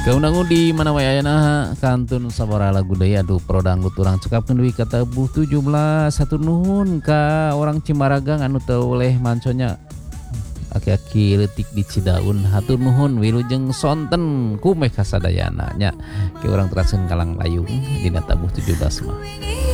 Kaunangu di mana wae ayeuna kantun sabaraha lagu deui aduh pro dangdut urang cekapkeun deui ka tabuh 17 satu nuhun ka orang Cimaragang anu teu oleh manconya aki-aki leutik di Cidaun hatur nuhun wilujeng sonten kumeh kasadayana nya ke urang teraskeun Kalang Layung dina tabuh 17 mah.